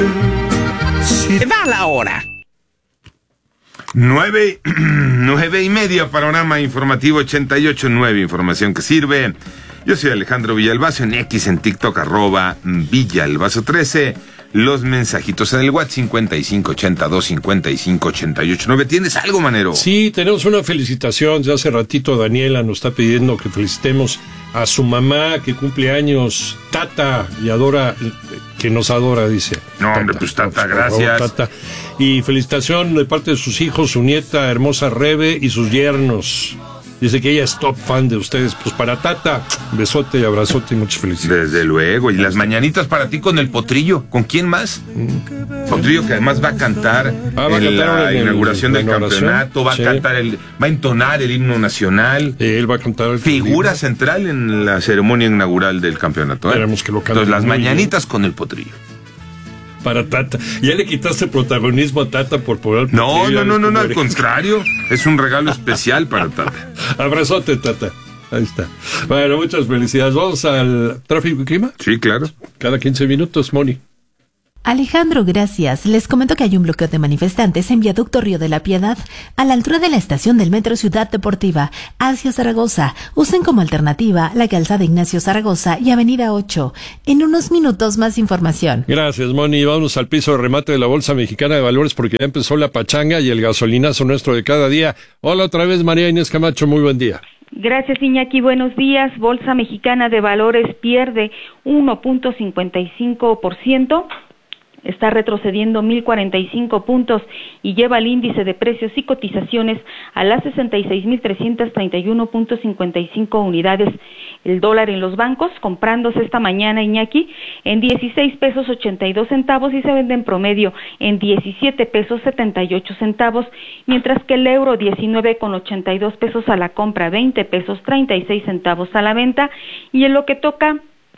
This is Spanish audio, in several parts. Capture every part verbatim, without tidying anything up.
Si da la hora. Nueve, nueve y media, panorama informativo ochenta y ocho nueve, información que sirve. Yo soy Alejandro Villalbazo, en X, en TikTok, arroba Villalbazo trece. Los mensajitos en el WhatsApp cincuenta y cinco ochenta y dos cincuenta y cinco ochenta y ocho nueve. ¿Tienes algo, Manero? Sí, tenemos una felicitación. Ya hace ratito Daniela nos está pidiendo que felicitemos a su mamá que cumple años, Tata, y adora, que nos adora, dice. No, Tata, hombre, pues Tata, por favor, gracias. Tata. Y felicitación de parte de sus hijos, su nieta hermosa Rebe y sus yernos. Dice que ella es top fan de ustedes. Pues para Tata, besote y abrazote y muchas felicidades. Desde luego. Y las mañanitas para ti con el Potrillo. ¿Con quién más? Mm. Potrillo, que además va a cantar ah, va en a cantar la en inauguración el, del campeonato. Va sí. a cantar, el, va a entonar el himno nacional. Sí, él va a cantar el Figura central en la ceremonia inaugural del campeonato. ¿eh? Esperemos que lo cante. Entonces, las mañanitas bien. Con el Potrillo. Para Tata. Ya le quitaste protagonismo a Tata por poder... No, no, no, no, no, al contrario. Es un regalo especial para Tata. Abrazote, Tata. Ahí está. Bueno, muchas felicidades. Vamos al tráfico y clima. Sí, claro. Cada quince minutos, Moni. Alejandro, gracias. Les comento que hay un bloqueo de manifestantes en Viaducto Río de la Piedad, a la altura de la estación del Metro Ciudad Deportiva, hacia Zaragoza. Usen como alternativa la calzada Ignacio Zaragoza y Avenida ocho. En unos minutos más información. Gracias, Moni. Vamos al piso de remate de la Bolsa Mexicana de Valores porque ya empezó la pachanga y el gasolinazo nuestro de cada día. Hola otra vez, María Inés Camacho. Muy buen día. Gracias, Iñaki. Buenos días. Bolsa Mexicana de Valores pierde uno punto cincuenta y cinco por ciento. Está retrocediendo mil cuarenta y cinco puntos y lleva el índice de precios y cotizaciones a las sesenta y seis mil trescientos treinta y uno punto cincuenta y cinco unidades. El dólar en los bancos, comprándose esta mañana, Iñaki, en dieciséis pesos ochenta y dos centavos y se vende en promedio en diecisiete pesos setenta y ocho centavos, mientras que el euro diecinueve con ochenta y dos pesos a la compra, veinte pesos treinta y seis centavos a la venta. Y en lo que toca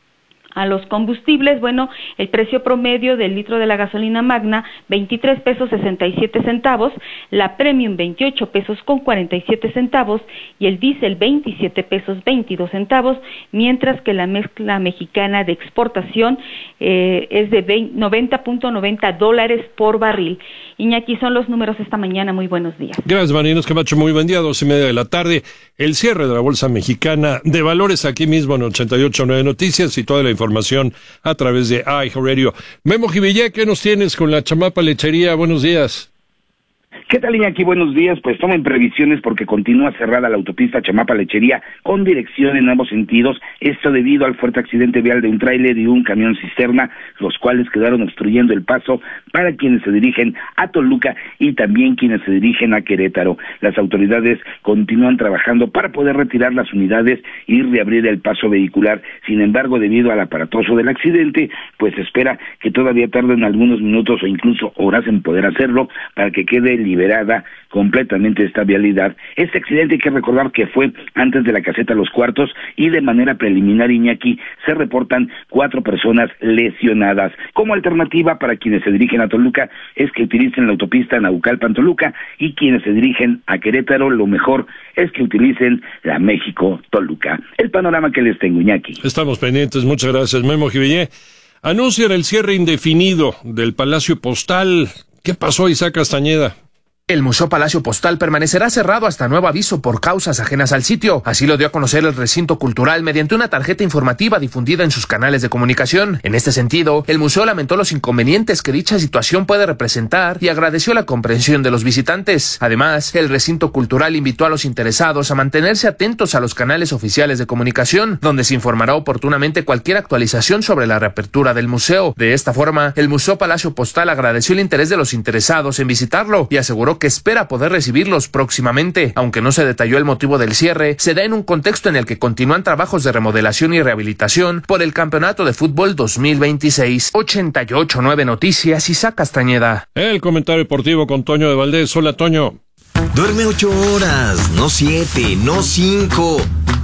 a los combustibles, bueno, el precio promedio del litro de la gasolina magna, veintitrés pesos sesenta y siete centavos, la premium veintiocho pesos con cuarenta y siete centavos y el diésel veintisiete pesos veintidós centavos, mientras que la mezcla mexicana de exportación eh, es de noventa punto noventa dólares por barril. Iñaki, son los números esta mañana. Muy buenos días. Gracias, Marinos Camacho. Muy buen día, dos y media de la tarde. El cierre de la Bolsa Mexicana de Valores aquí mismo en ochenta y ocho nueve Noticias y toda la información a través de iHeartRadio. Memo Jivillé, ¿qué nos tienes con la Chamapa Lechería? Buenos días. ¿Qué tal, Iñaki? Buenos días. Pues tomen previsiones porque continúa cerrada la autopista Chamapa-Lechería con dirección en ambos sentidos. Esto debido al fuerte accidente vial de un tráiler y un camión cisterna, los cuales quedaron obstruyendo el paso para quienes se dirigen a Toluca y también quienes se dirigen a Querétaro. Las autoridades continúan trabajando para poder retirar las unidades y reabrir el paso vehicular. Sin embargo, debido al aparatoso del accidente, pues se espera que todavía tarden algunos minutos o incluso horas en poder hacerlo para que quede liberada completamente esta vialidad. Este accidente hay que recordar que fue antes de la caseta Los Cuartos y de manera preliminar, Iñaki, se reportan cuatro personas lesionadas. Como alternativa para quienes se dirigen a Toluca es que utilicen la autopista Naucalpan-Toluca y quienes se dirigen a Querétaro lo mejor es que utilicen la México-Toluca. El panorama que les tengo, Iñaki. Estamos pendientes, muchas gracias, Memo Jivillé. Anuncian el cierre indefinido del Palacio Postal. ¿Qué pasó, Isaac Castañeda? El Museo Palacio Postal permanecerá cerrado hasta nuevo aviso por causas ajenas al sitio. Así lo dio a conocer el recinto cultural mediante una tarjeta informativa difundida en sus canales de comunicación. En este sentido, el museo lamentó los inconvenientes que dicha situación puede representar y agradeció la comprensión de los visitantes. Además, el recinto cultural invitó a los interesados a mantenerse atentos a los canales oficiales de comunicación, donde se informará oportunamente cualquier actualización sobre la reapertura del museo. De esta forma, el Museo Palacio Postal agradeció el interés de los interesados en visitarlo y aseguró que espera poder recibirlos próximamente. Aunque no se detalló el motivo del cierre, se da en un contexto en el que continúan trabajos de remodelación y rehabilitación por el Campeonato de Fútbol dos mil veintiséis. ochenta y ocho nueve Noticias, Isaac Castañeda. El comentario deportivo con Toño de Valdés. Hola, Toño. Duerme ocho horas, no siete, no cinco,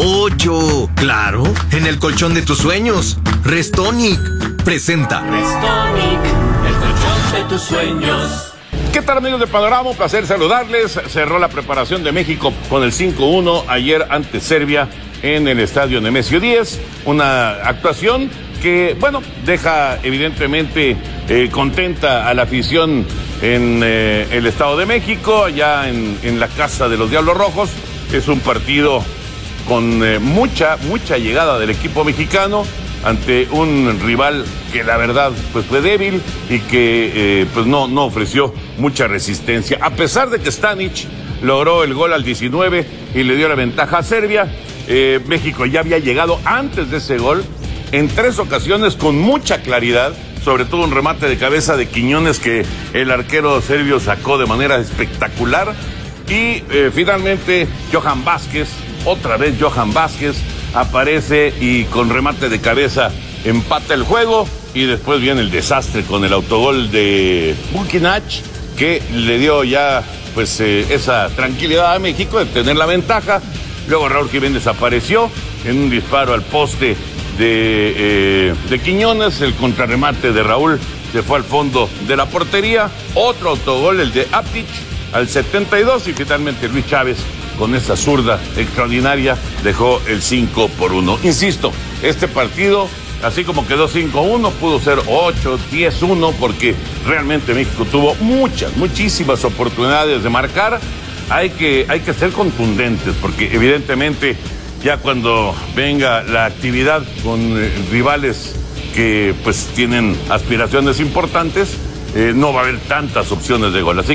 ocho. Claro, en el colchón de tus sueños. Restonic presenta Restonic, el colchón de tus sueños. ¿Qué tal, amigos de Panorama? Un placer saludarles. Cerró la preparación de México con el cinco uno ayer ante Serbia en el estadio Nemesio Díez. Una actuación que, bueno, deja evidentemente eh, contenta a la afición en eh, el Estado de México, allá en, en la casa de los Diablos Rojos. Es un partido con eh, mucha, mucha llegada del equipo mexicano ante un rival que la verdad pues fue débil y que eh, pues no, no ofreció mucha resistencia. A pesar de que Stanic logró el gol al diecinueve y le dio la ventaja a Serbia, eh, México ya había llegado antes de ese gol en tres ocasiones con mucha claridad, sobre todo un remate de cabeza de Quiñones que el arquero serbio sacó de manera espectacular. Y eh, finalmente Johan Vázquez, otra vez Johan Vázquez, aparece y con remate de cabeza empata el juego. Y después viene el desastre con el autogol de Bukinach, que le dio ya pues eh, esa tranquilidad a México de tener la ventaja. Luego Raúl Jiménez apareció en un disparo al poste de, eh, de Quiñones. El contrarremate de Raúl se fue al fondo de la portería. Otro autogol, el de Aptic, al setenta y dos, y finalmente Luis Chávez con esa zurda extraordinaria dejó el cinco por uno. Insisto, este partido, así como quedó cinco uno, pudo ser ocho, diez uno, porque realmente México tuvo muchas, muchísimas oportunidades de marcar. Hay que, hay que ser contundentes, porque evidentemente ya cuando venga la actividad con eh, rivales que pues tienen aspiraciones importantes, eh, no va a haber tantas opciones de gol. Así